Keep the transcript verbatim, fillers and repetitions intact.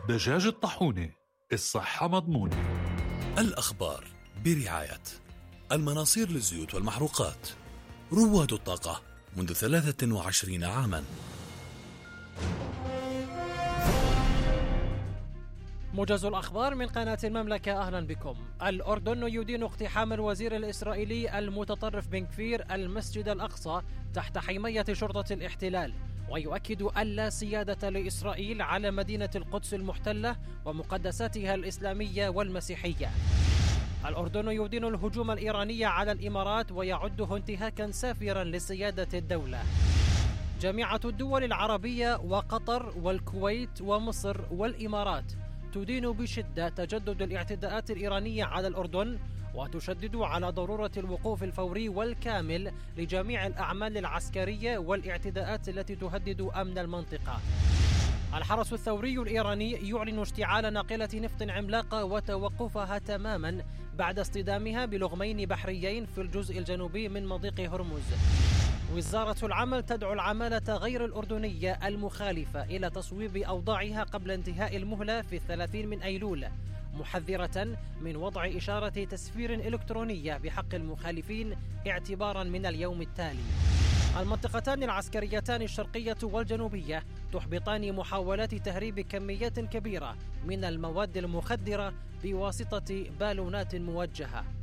دجاج الطاحونة، الصحة مضمونة. الأخبار برعاية المناصير للزيوت والمحروقات، رواد الطاقة منذ ثلاثة وعشرين عاما. موجز الأخبار من قناة المملكة، أهلا بكم. الأردن يدين اقتحام الوزير الإسرائيلي المتطرف بن كفير المسجد الأقصى تحت حماية شرطة الاحتلال، ويؤكد ألا سيادة لإسرائيل على مدينة القدس المحتلة ومقدساتها الإسلامية والمسيحية. الأردن يدين الهجوم الإيراني على الإمارات ويعده انتهاكا سافرا لسيادة الدولة. جامعة الدول العربية وقطر والكويت ومصر والإمارات تدين بشدة تجدد الاعتداءات الإيرانية على الأردن، وتشدد على ضرورة الوقوف الفوري والكامل لجميع الأعمال العسكرية والاعتداءات التي تهدد أمن المنطقة. الحرس الثوري الإيراني يعلن اشتعال ناقلة نفط عملاقة وتوقفها تماما بعد اصطدامها بلغمين بحريين في الجزء الجنوبي من مضيق هرمز. وزارة العمل تدعو العمالة غير الأردنية المخالفة إلى تصويب أوضاعها قبل انتهاء المهلة في الثلاثين من أيلول، محذرة من وضع إشارة تسفير إلكترونية بحق المخالفين اعتبارا من اليوم التالي. المنطقتان العسكريتان الشرقية والجنوبية تحبطان محاولات تهريب كميات كبيرة من المواد المخدرة بواسطة بالونات موجهة.